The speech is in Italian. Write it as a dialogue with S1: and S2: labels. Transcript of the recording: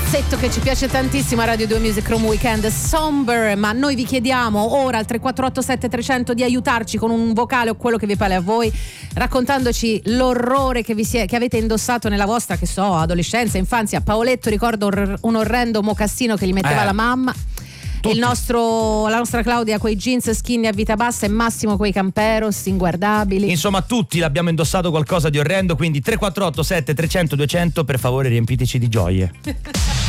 S1: pezzetto che ci piace tantissimo a Radio 2 Music Room Weekend, Somber, ma noi vi chiediamo ora al 3487 300 di aiutarci con un vocale o quello che vi pare a voi, raccontandoci l'orrore che avete indossato nella vostra, che so, adolescenza, infanzia. Paoletto ricorda un orrendo mocassino che gli metteva la mamma. La nostra Claudia quei jeans skinny a vita bassa, e Massimo quei camperos inguardabili.
S2: Insomma, tutti l'abbiamo indossato qualcosa di orrendo, quindi 3487 300 200, per favore riempiteci di gioie.